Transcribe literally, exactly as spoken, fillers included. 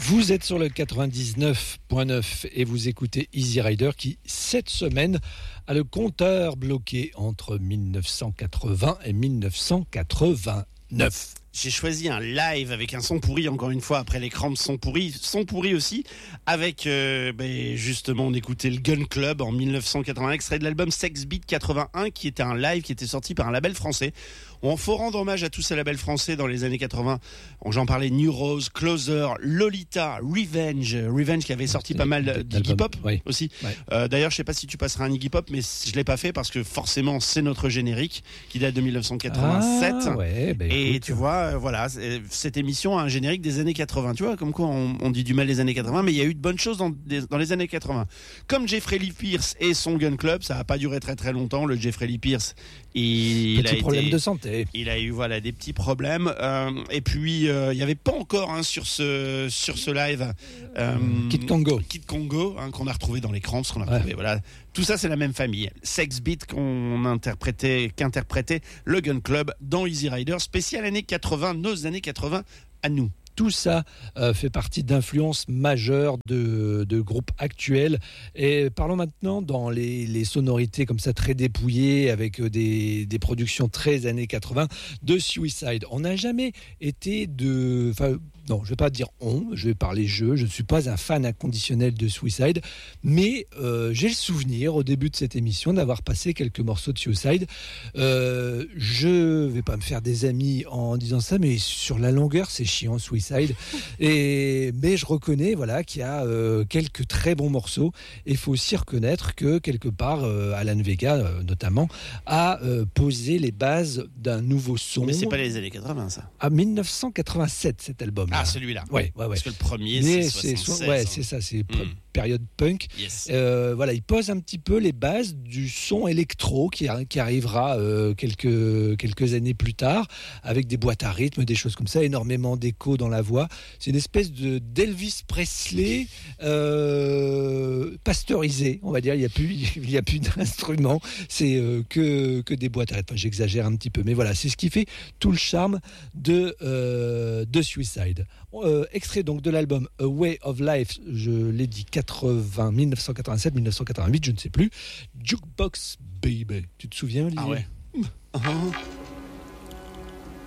Vous êtes sur le quatre-vingt-dix-neuf virgule neuf et vous écoutez Easy Rider qui, cette semaine, a le compteur bloqué entre dix-neuf cent quatre-vingts et dix-neuf cent quatre-vingt-neuf. J'ai choisi un live avec un son pourri, encore une fois, après l'écran de son pourri, son pourri aussi, avec, euh, ben, justement, on écoutait le Gun Club en dix-neuf cent quatre-vingt-un, extrait de l'album Sex Beat quatre-vingt-un, qui était un live qui était sorti par un label français. On faut rendre hommage à tous ces labels français dans les années quatre-vingts. J'en parlais, New Rose, Closer, Lolita, Revenge, Revenge qui avait sorti pas mal d'Iggy Pop oui. aussi. Ouais. Euh, d'ailleurs, je sais pas si tu passeras un Iggy Pop, mais je l'ai pas fait parce que forcément, c'est notre générique qui date de dix-neuf cent quatre-vingt-sept. Ah, ouais, bah, et écoute. tu vois, euh, voilà, cette émission a un générique des années quatre-vingts. Tu vois, comme quoi on, on dit du mal des années quatre-vingts, mais il y a eu de bonnes choses dans, des, dans les années quatre-vingts. Comme Jeffrey Lee Pierce et son Gun Club, ça a pas duré très très longtemps. Le Jeffrey Lee Pierce, il, Petit il a problème été, de santé. il a eu voilà des petits problèmes. Euh, et puis il euh, y avait pas encore hein, sur ce sur ce live euh, Kid Congo, Kid Congo hein, qu'on a retrouvé dans l'écran, ce qu'on a retrouvé. Ouais. Voilà, tout ça c'est la même famille. Sex Beat qu'on interprétait, qu'interprétait le Gun Club dans Easy Rider spécial années quatre-vingts, nos années quatre-vingts à nous. Tout ça euh, fait partie d'influences majeures de, de groupes actuels. Et parlons maintenant dans les, les sonorités comme ça très dépouillées avec des, des productions très années quatre-vingts de Suicide. On n'a jamais été de... Enfin, non, je ne vais pas dire on, je vais parler je. Je ne suis pas un fan inconditionnel de Suicide, mais euh, j'ai le souvenir au début de cette émission d'avoir passé quelques morceaux de Suicide. Euh, je ne vais pas me faire des amis en disant ça, mais sur la longueur, c'est chiant Suicide. Et, mais je reconnais voilà, qu'il y a euh, quelques très bons morceaux. Et il faut aussi reconnaître que quelque part, euh, Alan Vega euh, notamment, a euh, posé les bases d'un nouveau son. Mais c'est pas les années quatre-vingts ça. À dix-neuf cent quatre-vingt-sept cet album. Ah, celui-là. Ouais, ouais, ouais. Parce que le premier, mais c'est soixante-seize. Ouais, hein. c'est ça, c'est Mm. période punk. Yes. Euh, voilà, il pose un petit peu les bases du son électro qui, qui arrivera euh, quelques, quelques années plus tard, avec des boîtes à rythme, des choses comme ça, énormément d'écho dans la voix. C'est une espèce de, d'Elvis Presley euh, pasteurisé, on va dire. Il n'y a plus, il y a plus d'instruments, c'est euh, que, que des boîtes à rythme. Enfin, j'exagère un petit peu, mais voilà, c'est ce qui fait tout le charme de, euh, de Suicide. Euh, extrait donc de l'album A Way of Life, je l'ai dit, quatre-vingts, dix-neuf cent quatre-vingt-sept, dix-neuf cent quatre-vingt-huit, je ne sais plus. Jukebox Baby, tu te souviens, Olivier ? Ah ouais. Uh-huh.